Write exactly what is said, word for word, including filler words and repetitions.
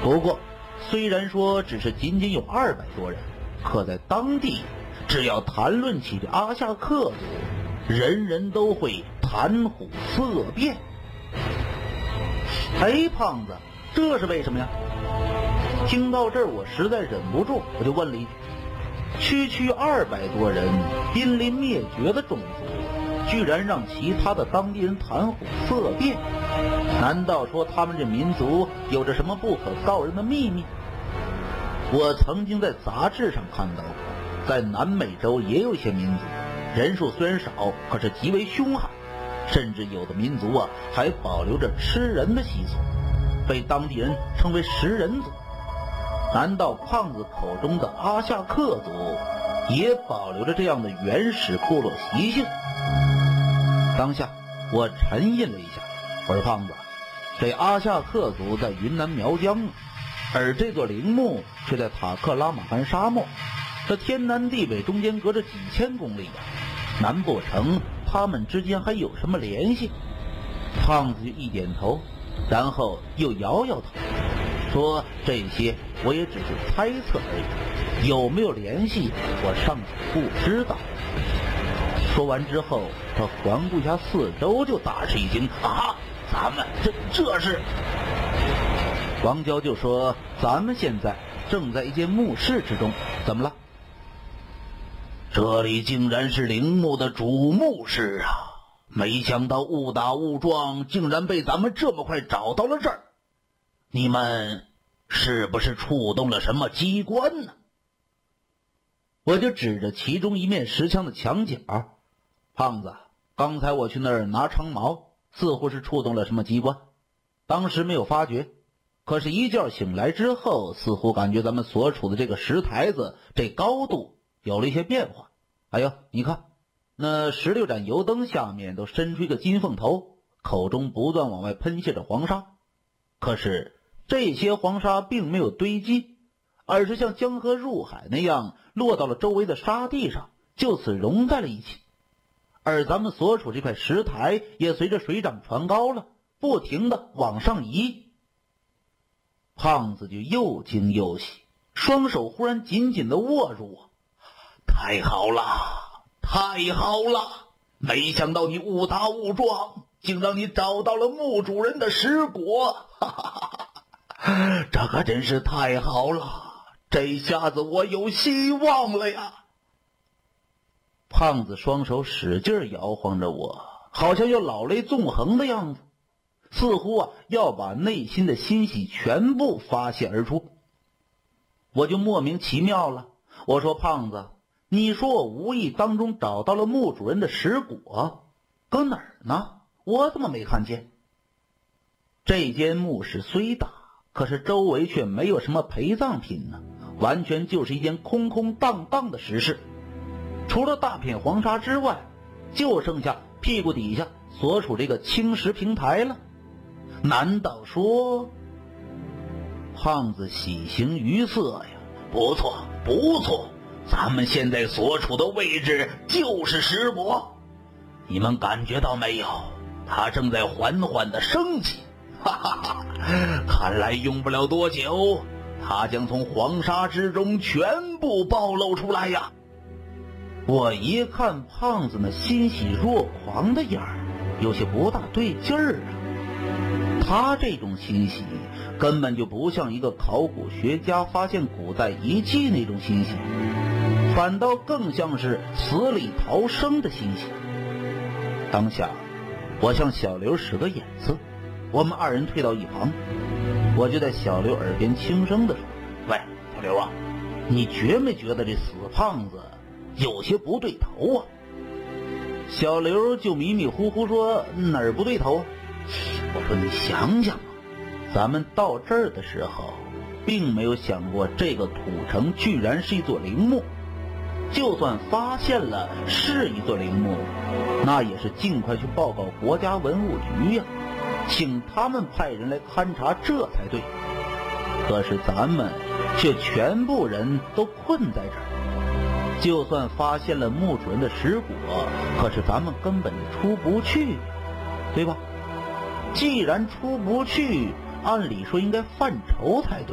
不过，虽然说只是仅仅有二百多人，可在当地，只要谈论起这阿夏克族，人人都会谈虎色变。哎，胖子，这是为什么呀？听到这儿，我实在忍不住，我就问了一句：区区二百多人，濒临灭绝的种族，居然让其他的当地人谈虎色变？难道说他们这民族有着什么不可告人的秘密？我曾经在杂志上看到过，在南美洲也有一些民族，人数虽然少，可是极为凶悍，甚至有的民族啊还保留着吃人的习俗，被当地人称为食人族。难道胖子口中的阿夏克族也保留着这样的原始部落习性？当下我沉吟了一下，我说胖子，这阿夏克族在云南苗疆，而这座陵墓却在塔克拉玛干沙漠，这天南地北中间隔着几千公里啊，难不成他们之间还有什么联系？胖子就一点头，然后又摇摇头，说这些我也只是猜测而已，有没有联系我尚且不知道。说完之后，他环顾一下四周，就大吃一惊：啊，咱们这这是……王娇就说：咱们现在正在一间墓室之中，怎么了？这里竟然是陵墓的主墓室啊！没想到误打误撞，竟然被咱们这么快找到了这儿。你们是不是触动了什么机关呢？我就指着其中一面石墙的墙角：胖子，刚才我去那儿拿长矛，似乎是触动了什么机关，当时没有发觉，可是一觉醒来之后，似乎感觉咱们所处的这个石台子这高度有了一些变化。哎呦，你看那十六盏油灯下面都伸出一个金凤头，口中不断往外喷泄着黄沙，可是这些黄沙并没有堆积，而是像江河入海那样落到了周围的沙地上，就此融在了一起。而咱们所处这块石台也随着水涨船高了，不停地往上移。胖子就又惊又喜，双手忽然紧紧地握住我：太好了，太好了！没想到你误打误撞，竟让你找到了墓主人的尸椁，哈哈哈！这可真是太好了，这下子我有希望了呀！胖子双手使劲摇晃着我，好像要老泪纵横的样子，似乎啊要把内心的欣喜全部发泄而出。我就莫名其妙了，我说胖子，你说我无意当中找到了墓主人的尸椁，搁哪儿呢？我怎么没看见？这间墓室虽大，可是周围却没有什么陪葬品呢，完全就是一间空空荡荡的石室。除了大片黄沙之外，就剩下屁股底下所处这个青石平台了。难道说……胖子喜形于色呀，不错不错，咱们现在所处的位置就是石椁，你们感觉到没有？它正在缓缓地升起，哈哈哈！看来用不了多久，它将从黄沙之中全部暴露出来呀！我一看胖子那欣喜若狂的样儿，有些不大对劲儿啊。他这种欣喜根本就不像一个考古学家发现古代遗迹那种欣喜，反倒更像是死里逃生的欣喜。当下我向小刘使个眼色，我们二人退到一旁，我就在小刘耳边轻声地说：喂，小刘啊，你觉没觉得这死胖子有些不对头啊？小刘就迷迷糊糊说：哪儿不对头？我说你想想啊，咱们到这儿的时候并没有想过这个土城居然是一座陵墓，就算发现了是一座陵墓，那也是尽快去报告国家文物局呀，请他们派人来勘察这才对。可是咱们却全部人都困在这儿，就算发现了墓主人的尸椁，可是咱们根本就出不去，对吧？既然出不去，按理说应该犯愁才对。